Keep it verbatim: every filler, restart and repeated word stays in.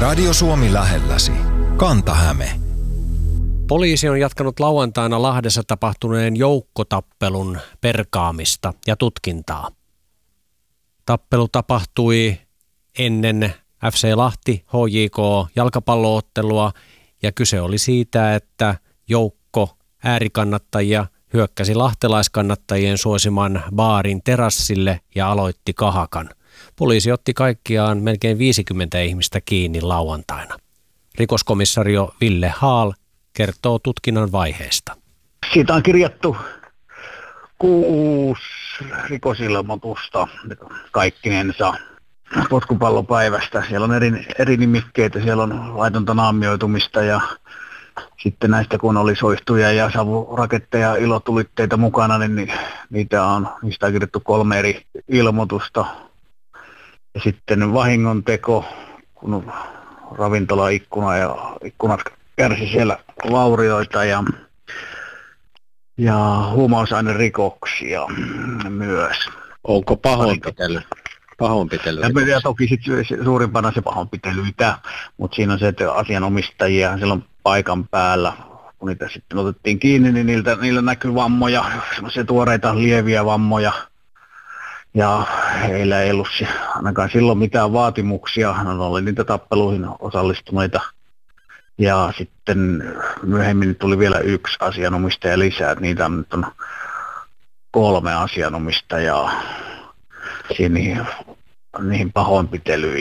Radio Suomi lähelläsi. Kanta-Häme. Poliisi on jatkanut lauantaina Lahdessa tapahtuneen joukkotappelun perkaamista ja tutkintaa. Tappelu tapahtui ennen F C Lahti H J K-jalkapalloottelua ja kyse oli siitä, että joukko äärikannattajia hyökkäsi lahtelaiskannattajien suosiman baarin terassille ja aloitti kahakan. Poliisi otti kaikkiaan melkein viisikymmentä ihmistä kiinni lauantaina. Rikoskomissario Ville Haal kertoo tutkinnan vaiheesta. Siitä on kirjattu kuusi rikosilmoitusta kaikkinensa potkupallopäivästä. Siellä on eri, eri nimikkeitä, siellä on laitonta naamioitumista ja sitten näistä kun oli soihtuja ja savuraketteja, ilotulitteita mukana, niin niitä on, niistä on kirjattu kolme eri ilmoitusta. Ja sitten vahingonteko, kun ravintolaikkuna ja ikkunat kärsi siellä vaurioita ja, ja huumausainerikoksia myös. Onko pahoinpitely? Pahoinpitely. Ja toki sitten suurimpana se pahoinpitelyitä, mutta siinä on se, että asianomistajia silloin paikan päällä, kun niitä sitten otettiin kiinni, niin niiltä, niillä näkyy vammoja, semmoisia tuoreita lieviä vammoja. Ja heillä ei ollut ainakaan silloin mitään vaatimuksia, no oli niitä tappeluihin osallistuneita. Ja sitten myöhemmin tuli vielä yksi asianomistaja lisää, että niitä on nyt on kolme asianomistajaa siihen, niihin, niihin pahoinpitelyihin.